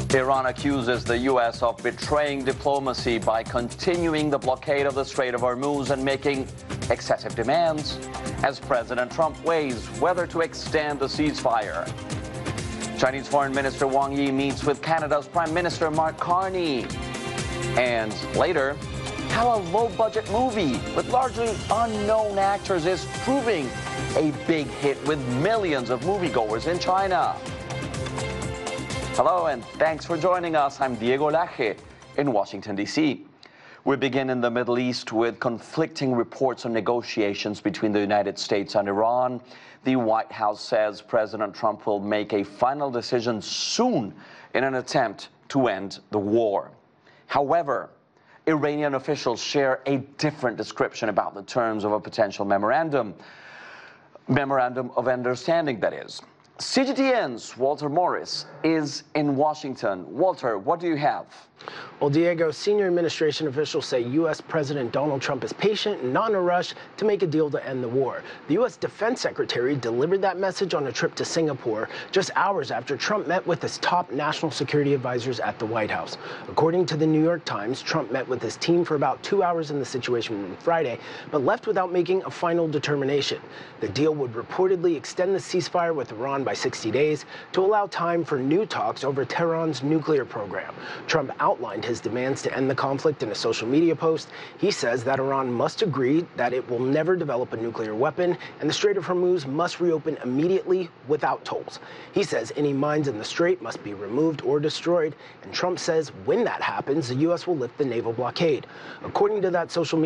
Iran accuses the U.S. of betraying diplomacy by continuing the blockade of the Strait of Hormuz and making excessive demands as President Trump weighs whether to extend the ceasefire. Chinese Foreign Minister Wang Yi meets with Canada's Prime Minister Mark Carney. And later, how a low-budget movie with largely unknown actors is proving a big hit with millions of moviegoers in China. Hello and thanks for joining us. I'm Diego Laje in Washington, D.C. We begin in the Middle East with conflicting reports on negotiations between the United States and Iran. The White House says President Trump will make a final decision soon in an attempt to end the war. However, Iranian officials share a different description about the terms of a potential memorandum of understanding, that is. CGTN's Walter Morris is in Washington. Walter, what do you have? Well, Diego, senior administration officials say U.S. President Donald Trump is patient and not in a rush to make a deal to end the war. The U.S. Defense Secretary delivered that message on a trip to Singapore just hours after Trump met with his top national security advisors at the White House. According to the New York Times, Trump met with his team for about 2 hours in the Situation Room Friday, but left without making a final determination. The deal would reportedly extend the ceasefire with Iran by 60 days to allow time for new talks over Tehran's nuclear program. Trump outlined his demands to end the conflict in a social media post. He says that Iran must agree that it will never develop a nuclear weapon, and the Strait of Hormuz must reopen immediately without tolls. He says any mines in the strait must be removed or destroyed, and Trump says when that happens, the U.S. will lift the naval blockade. According to that social media